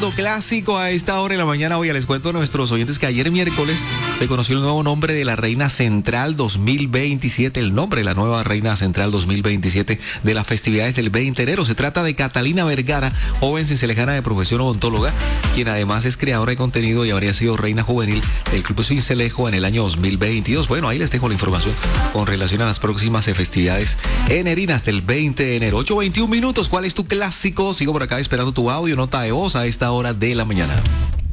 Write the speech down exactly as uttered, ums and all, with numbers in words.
Mundo Clásico a esta hora de la mañana. Hoy les cuento a nuestros oyentes que ayer miércoles se conoció el nuevo nombre de la Reina Central dos mil veintisiete, el nombre de la nueva Reina Central dos mil veintisiete de las festividades del veinte de enero. Se trata de Catalina Vergara, joven cincelejana de profesión odontóloga, quien además es creadora de contenido y habría sido reina juvenil del Club Cincelejo en el año dos mil veintidós. Bueno, ahí les dejo la información con relación a las próximas festividades enerinas del veinte de enero. ocho veintiún minutos, ¿cuál es tu clásico? Sigo por acá esperando tu audio, nota de voz a esta hora de la mañana.